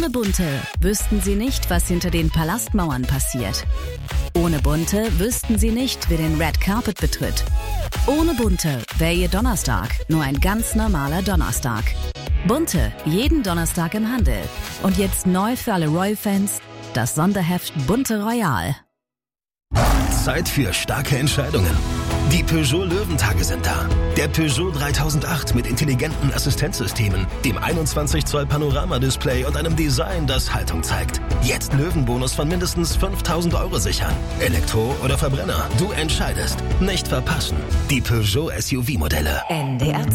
Ohne Bunte wüssten Sie nicht, was hinter den Palastmauern passiert. Ohne Bunte wüssten Sie nicht, wer den Red Carpet betritt. Ohne Bunte wäre Ihr Donnerstag nur ein ganz normaler Donnerstag. Bunte, jeden Donnerstag im Handel. Und jetzt neu für alle Royal-Fans, das Sonderheft Bunte Royal. Zeit für starke Entscheidungen. Die Peugeot Löwentage sind da. Der Peugeot 3008 mit intelligenten Assistenzsystemen, dem 21 Zoll Panoramadisplay und einem Design, das Haltung zeigt. Jetzt Löwenbonus von mindestens 5.000 € sichern. Elektro oder Verbrenner, du entscheidest. Nicht verpassen. Die Peugeot SUV-Modelle. NDR